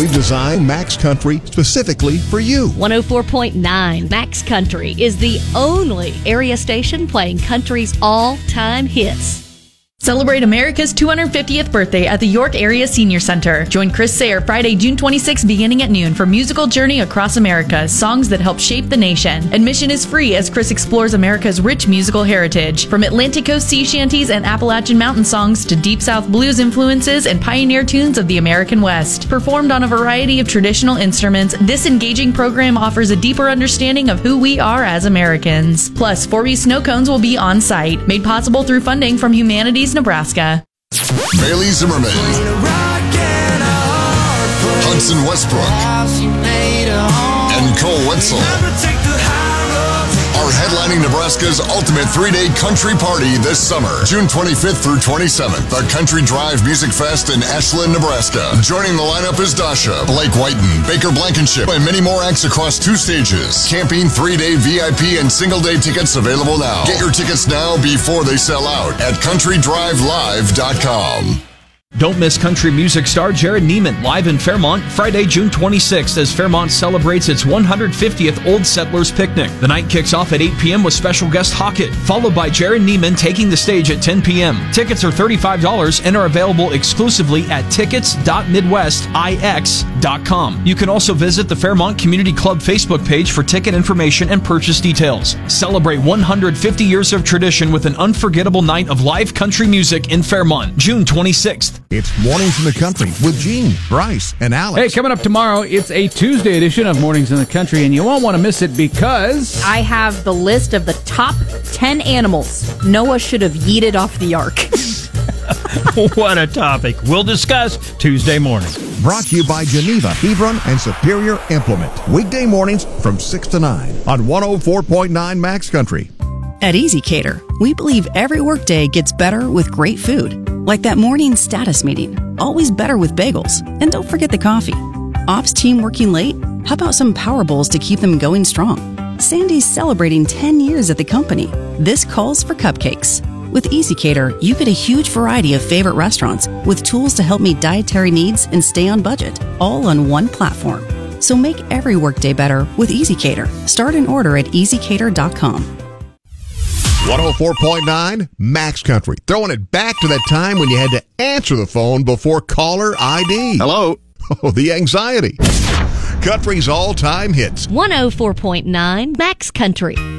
We've designed Max Country specifically for you. 104.9 Max Country is the only area station playing country's all-time hits. Celebrate America's 250th birthday at the York Area Senior Center. Join Chris Sayre Friday, June 26th beginning at noon for Musical Journey Across America, songs that help shape the nation. Admission is free as Chris explores America's rich musical heritage. From Atlantic Coast sea shanties and Appalachian mountain songs to Deep South blues influences and pioneer tunes of the American West. Performed on a variety of traditional instruments, this engaging program offers a deeper understanding of who we are as Americans. Plus, 4B snow cones will be on site, made possible through funding from Humanities Nebraska. Bailey Zimmerman, Hudson Westbrook, and Cole Wetzel are headlining Nebraska's ultimate 3-day country party this summer, June 25th through 27th, the Country Drive Music Fest in Ashland, Nebraska. Joining the lineup is Dasha, Blake Whiten, Baker Blankenship, and many more acts across 2 stages. Camping, 3-day VIP, and single-day tickets available now. Get your tickets now before they sell out at countrydrivelive.com. Don't miss country music star Jared Neiman live in Fairmont Friday, June 26th as Fairmont celebrates its 150th Old Settlers Picnic. The night kicks off at 8 p.m. with special guest Hockett, followed by Jared Neiman taking the stage at 10 p.m. Tickets are $35 and are available exclusively at tickets.midwestix.com. You can also visit the Fairmont Community Club Facebook page for ticket information and purchase details. Celebrate 150 years of tradition with an unforgettable night of live country music in Fairmont, June 26th. It's Mornings in the Country with Gene, Bryce, and Alex. Hey, coming up tomorrow, it's a Tuesday edition of Mornings in the Country, and you won't want to miss it because I have the list of the top 10 animals Noah should have yeeted off the ark. What a topic. We'll discuss Tuesday morning. Brought to you by Geneva, Hebron, and Superior Implement. Weekday mornings from 6 to 9 on 104.9 Max Country. At EasyCater, we believe every workday gets better with great food. Like that morning status meeting, always better with bagels. And don't forget the coffee. Ops team working late? How about some Power Bowls to keep them going strong? Sandy's celebrating 10 years at the company. This calls for cupcakes. With EasyCater, you get a huge variety of favorite restaurants with tools to help meet dietary needs and stay on budget, all on one platform. So make every workday better with EasyCater. Start an order at easycater.com. 104.9 Max Country. Throwing it back to that time when you had to answer the phone before caller ID. Hello. Oh, the anxiety. Country's all-time hits. 104.9 Max Country.